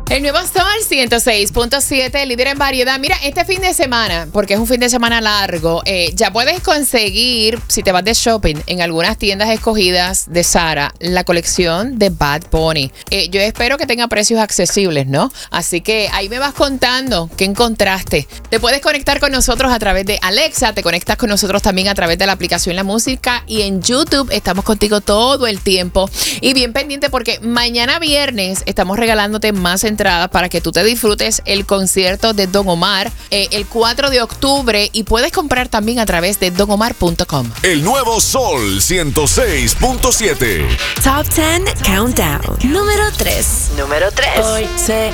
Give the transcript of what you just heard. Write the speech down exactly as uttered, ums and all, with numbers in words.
El nuevo Sol ciento seis punto siete, líder en variedad. Mira, este fin de semana, porque es un fin de semana largo, eh, ya puedes conseguir, si te vas de shopping, en algunas tiendas escogidas de Zara, la colección de Bad Bunny. Eh, yo espero que tenga precios accesibles, ¿no? Así que ahí me vas contando qué encontraste. Te puedes conectar con nosotros a través de Alexa, te conectas con nosotros también a través de la aplicación La Música y en YouTube estamos contigo todo el tiempo. Y bien pendiente porque mañana viernes estamos regalándote más entradas para que tú te disfrutes el concierto de Don Omar eh, el cuatro de octubre y puedes comprar también a través de don omar punto com. El nuevo Sol ciento seis punto siete. Top diez Countdown. Número tres. Número tres. Hoy se